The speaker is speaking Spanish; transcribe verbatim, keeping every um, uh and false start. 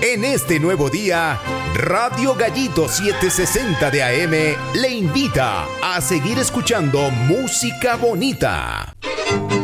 En este nuevo día, Radio Gallito setecientos sesenta de A M le invita a seguir escuchando música bonita.